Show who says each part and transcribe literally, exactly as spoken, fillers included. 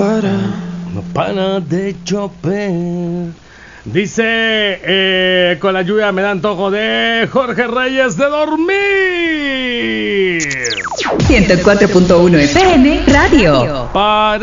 Speaker 1: para,
Speaker 2: no para de chover. Dice, eh, con la lluvia me da antojo de Jorge Reyes de dormir.
Speaker 3: ciento cuatro punto uno F M Radio.
Speaker 2: Para